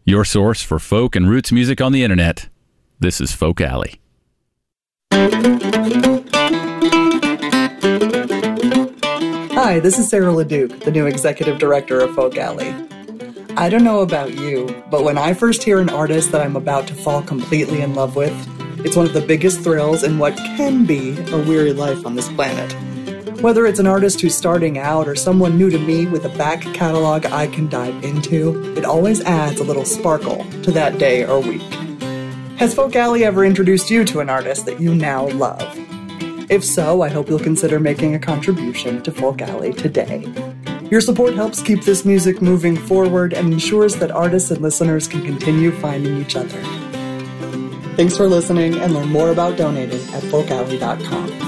your source for folk and roots music on the internet. This is Folk Alley. Hi, this is Sarah LeDuc, the new executive director of Folk Alley. I don't know about you, but when I first hear an artist that I'm about to fall completely in love with, it's one of the biggest thrills in what can be a weary life on this planet. Whether it's an artist who's starting out or someone new to me with a back catalog I can dive into, it always adds a little sparkle to that day or week. Has Folk Alley ever introduced you to an artist that you now love? If so, I hope you'll consider making a contribution to Folk Alley today. Your support helps keep this music moving forward and ensures that artists and listeners can continue finding each other. Thanks for listening, and learn more about donating at folkalley.com.